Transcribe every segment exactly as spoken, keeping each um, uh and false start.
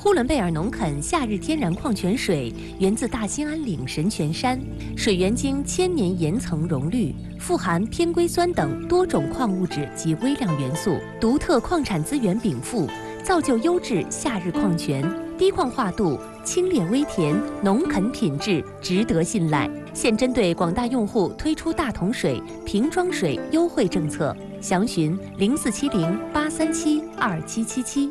呼伦贝尔农垦夏日天然矿泉水源自大兴安岭神泉山，水源经千年岩层溶滤，富含偏硅酸等多种矿物质及微量元素，独特矿产资源禀赋，造就优质夏日矿泉，低矿化度，清冽微甜，农垦品质，值得信赖。现针对广大用户推出大桶水、瓶装水优惠政策，详询零四七零八三七二七七七。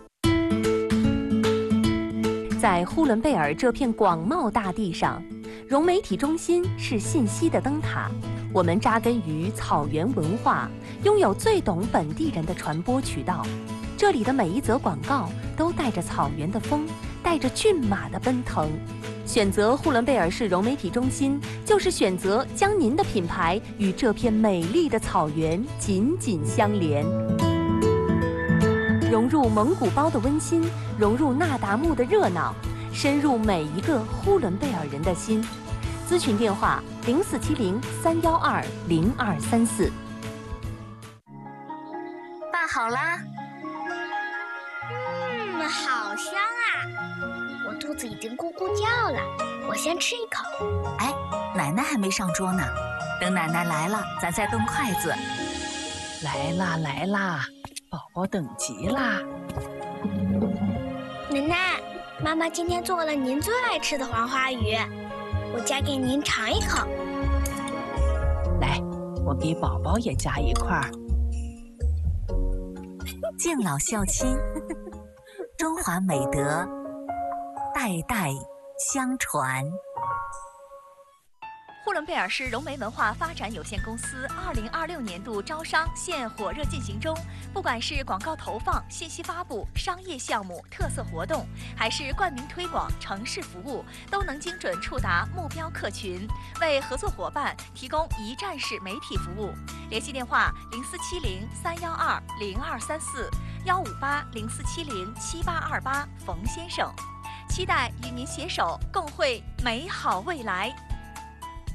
在呼伦贝尔这片广袤大地上，融媒体中心是信息的灯塔。我们扎根于草原文化，拥有最懂本地人的传播渠道。这里的每一则广告都带着草原的风，带着骏马的奔腾。选择呼伦贝尔市融媒体中心，就是选择将您的品牌与这片美丽的草原紧紧相连。融入蒙古包的温馨，融入那达慕的热闹，深入每一个呼伦贝尔人的心。咨询电话零四七零三幺二零二三四。 拌好啦。 嗯，好香啊！我肚子已经咕咕叫了，我先吃一口。 哎，奶奶还没上桌呢，等奶奶来了，咱再动筷子。 来啦来啦，宝宝等急啦！ 奶奶，妈妈今天做了您最爱吃的黄花鱼，我夹给您尝一口。 来，我给宝宝也夹一块儿。 敬老孝亲，中华美德代代相传。 呼伦贝尔市融媒文化发展有限公司二零二六年度招商现火热进行中，不管是广告投放、信息发布、商业项目、特色活动，还是冠名推广、城市服务，都能精准触达目标客群，为合作伙伴提供一站式媒体服务。联系电话零四七零三幺二零二三四幺五八零四七零七八二八，冯先生，期待与您携手共绘美好未来。